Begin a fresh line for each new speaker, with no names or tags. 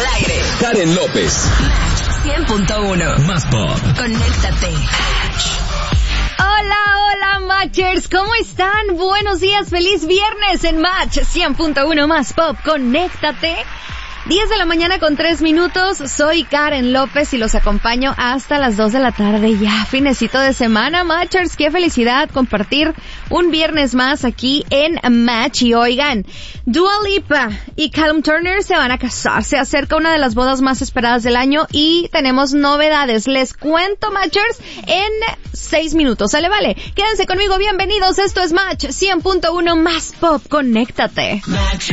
Al aire.
Karen López.
Match 100.1.
Más pop.
Conéctate.
Hola, Matchers, ¿cómo están? Buenos días, feliz viernes en Match 100.1 Más Pop, conéctate. 10 de la mañana con 3 minutos, soy Karen López y los acompaño hasta las 2 de la tarde, ya finecito de semana, Matchers, qué felicidad compartir un viernes más aquí en Match. Y oigan, Dua Lipa y Callum Turner se van a casar, se acerca una de las bodas más esperadas del año y tenemos novedades, les cuento, Matchers, en 6 minutos, ¿sale? Vale, quédense conmigo, bienvenidos, esto es Match 100.1 Más Pop, conéctate.
Match